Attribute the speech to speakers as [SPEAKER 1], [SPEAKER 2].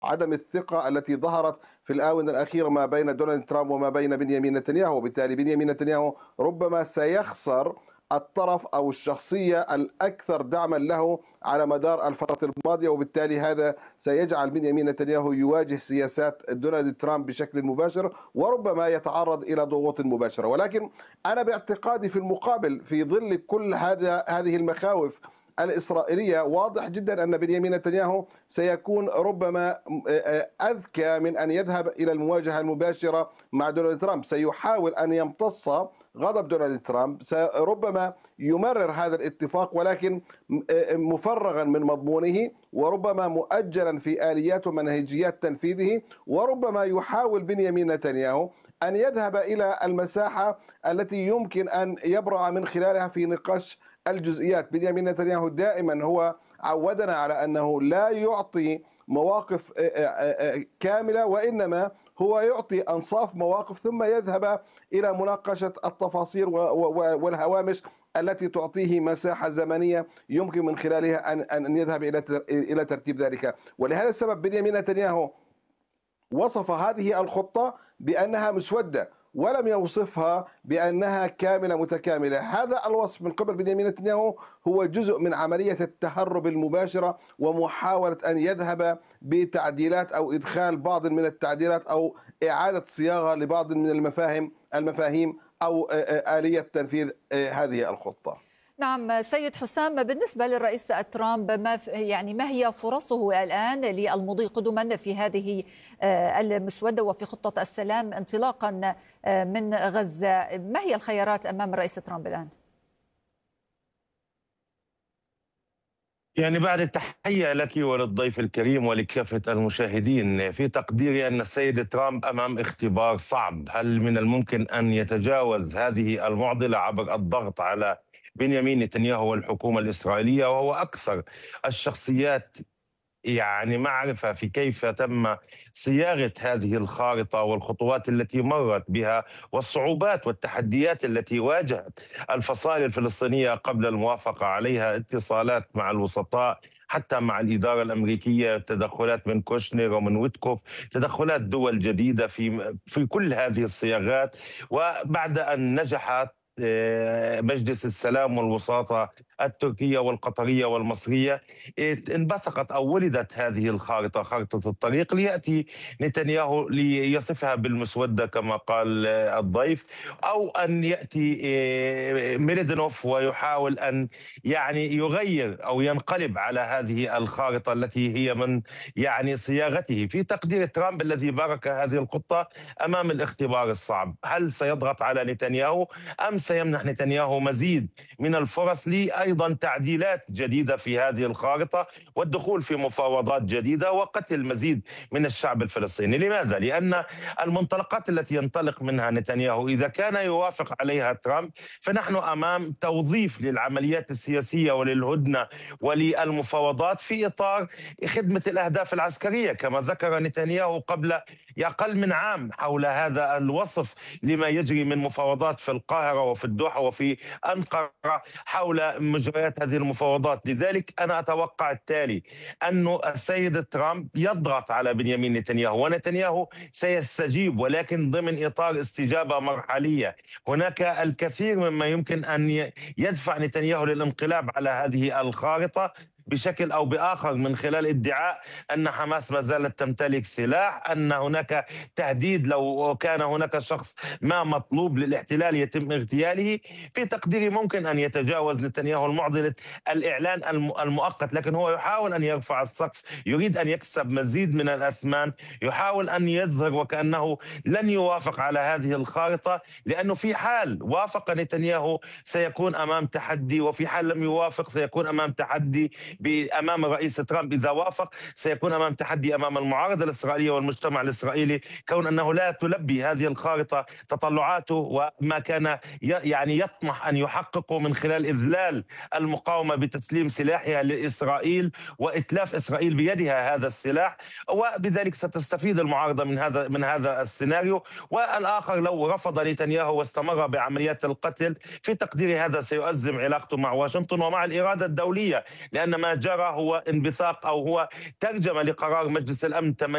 [SPEAKER 1] عدم الثقة التي ظهرت في الآونة الأخيرة ما بين دونالد ترامب وما بين بنيامين نتنياهو، وبالتالي بنيامين نتنياهو ربما سيخسر الطرف أو الشخصية الأكثر دعما له على مدار الفترة الماضية، وبالتالي هذا سيجعل بنيامين نتنياهو يواجه سياسات دونالد ترامب بشكل مباشر، وربما يتعرض إلى ضغوط مباشرة. ولكن أنا باعتقادي في المقابل، في ظل كل هذه المخاوف الإسرائيلية، واضح جدا أن بنيامين نتنياهو سيكون ربما أذكى من أن يذهب إلى المواجهة المباشرة مع دونالد ترامب. سيحاول أن يمتص غضب دونالد ترامب، ربما يمرر هذا الاتفاق ولكن مفرغا من مضمونه، وربما مؤجلا في آليات ومنهجيات تنفيذه، وربما يحاول بنيامين نتنياهو أن يذهب إلى المساحة التي يمكن أن يبرع من خلالها في نقاش الجزئيات. بنيامين نتنياهو دائما هو عودنا على أنه لا يعطي مواقف كاملة، وإنما هو يعطي أنصاف مواقف ثم يذهب إلى مناقشة التفاصيل والهوامش التي تعطيه مساحة زمنية يمكن من خلالها أن يذهب إلى ترتيب ذلك. ولهذا السبب بنيامين نتنياهو وصف هذه الخطة بأنها مسودة، ولم يوصفها بأنها كاملة متكاملة. هذا الوصف من قبل بنيامين نتنياهو هو جزء من عملية التهرب المباشرة، ومحاولة أن يذهب بتعديلات أو إدخال بعض من التعديلات أو إعادة صياغة لبعض من المفاهيم أو آلية تنفيذ هذه الخطة.
[SPEAKER 2] نعم سيد حسام، بالنسبة للرئيس ترامب ما هي فرصه الآن للمضي قدما في هذه المسودة وفي خطة السلام انطلاقا من غزة؟ ما هي الخيارات أمام الرئيس ترامب الآن؟
[SPEAKER 3] يعني بعد التحية لك وللضيف الكريم ولكافة المشاهدين، في تقديري أن السيد ترامب أمام اختبار صعب. هل من الممكن أن يتجاوز هذه المعضلة عبر الضغط على بنيامين نتنياهو والحكومة الإسرائيلية، وهو أكثر الشخصيات يعني معرفة في كيف تم صياغة هذه الخارطة والخطوات التي مرت بها والصعوبات والتحديات التي واجهت الفصائل الفلسطينية قبل الموافقة عليها، اتصالات مع الوسطاء حتى مع الإدارة الأمريكية، تدخلات من كوشنر ومن ويتكوف، تدخلات دول جديدة في كل هذه الصياغات. وبعد أن نجحت مجلس السلام والوساطة التركية والقطرية والمصرية، انبثقت أو ولدت هذه الخارطة، خارطة الطريق، ليأتي نتنياهو ليصفها بالمسودة كما قال الضيف، أو أن يأتي ميليدنوف ويحاول أن يعني يغير أو ينقلب على هذه الخارطة التي هي من يعني صياغته. في تقدير ترامب الذي بارك هذه الخطة أمام الاختبار الصعب، هل سيضغط على نتنياهو أم سيمنح نتنياهو مزيد من الفرص أيضا تعديلات جديدة في هذه الخارطة والدخول في مفاوضات جديدة وقتل مزيد من الشعب الفلسطيني؟ لماذا؟ لأن المنطلقات التي ينطلق منها نتنياهو إذا كان يوافق عليها ترامب، فنحن أمام توظيف للعمليات السياسية وللهدنة وللمفاوضات في إطار خدمة الأهداف العسكرية، كما ذكر نتنياهو قبل أقل من عام حول هذا الوصف لما يجري من مفاوضات في القاهرة وفي الدوحة وفي أنقرة حول مجريات هذه المفاوضات. لذلك أنا أتوقع التالي، أن السيد ترامب يضغط على بنيامين نتنياهو، ونتنياهو سيستجيب ولكن ضمن إطار استجابة مرحلية. هناك الكثير مما يمكن أن يدفع نتنياهو للانقلاب على هذه الخارطة بشكل أو بآخر، من خلال ادعاء أن حماس ما زالت تمتلك سلاح، أن هناك تهديد لو كان هناك شخص ما مطلوب للاحتلال يتم اغتياله. في تقديري ممكن أن يتجاوز نتنياهو المعضلة الإعلان المؤقت، لكن هو يحاول أن يرفع السقف، يريد أن يكسب مزيد من الأثمان، يحاول أن يظهر وكأنه لن يوافق على هذه الخارطة، لأنه في حال وافق نتنياهو سيكون أمام تحدي، وفي حال لم يوافق سيكون أمام تحدي امام الرئيس ترامب. اذا وافق سيكون امام تحدي امام المعارضه الاسرائيليه والمجتمع الاسرائيلي، كون انه لا تلبي هذه الخارطه تطلعاته وما كان يعني يطمح ان يحققه من خلال اذلال المقاومه بتسليم سلاحها لاسرائيل واتلاف اسرائيل بيدها هذا السلاح. وبذلك ستستفيد المعارضه من هذا السيناريو. والاخر، لو رفض نتنياهو واستمر بعمليات القتل، في تقديري هذا سيؤزم علاقته مع واشنطن ومع الاراده الدوليه، لأن ما جرى هو انبثاق أو هو ترجمة لقرار مجلس الأمن